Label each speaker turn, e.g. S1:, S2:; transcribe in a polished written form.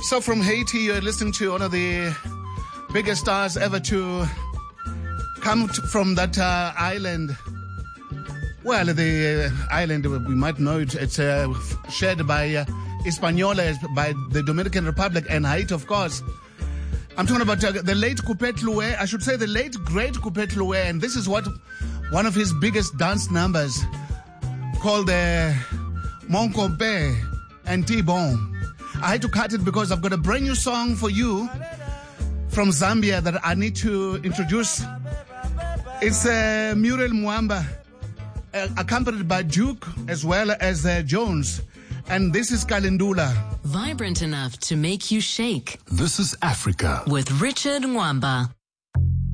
S1: So from Haiti, you're listening to one of the biggest stars ever to come from that island. Well, the island, we might know it, it's shared by Hispaniola, by the Dominican Republic and Haiti, of course. I'm talking about the late Coupé Loué, I should say the late great Coupé Loué, and this is what one of his biggest dance numbers called Mon Compé and T-Bone. I had to cut it because I've got a brand new song for you from Zambia that I need to introduce. It's Muriel Mwamba, accompanied by Duke as well as Jones. And this is Kalindula.
S2: Vibrant enough to make you shake.
S3: This is Africa.
S2: With Richard Mwamba.